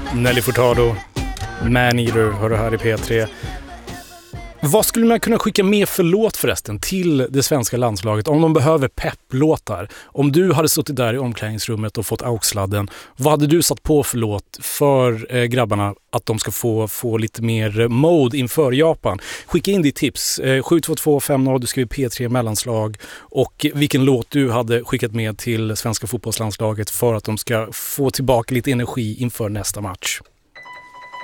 Nelly Furtado, Maneater, hör du här i P3. Vad skulle man kunna skicka med för låt förresten till det svenska landslaget om de behöver pepplåtar? Om du hade suttit där i omklädningsrummet och fått AUX-sladden, vad hade du satt på för låt för grabbarna att de ska få lite mer mode inför Japan? Skicka in ditt tips, 72250, du skriver P3 mellanslag, och vilken låt du hade skickat med till svenska fotbollslandslaget för att de ska få tillbaka lite energi inför nästa match.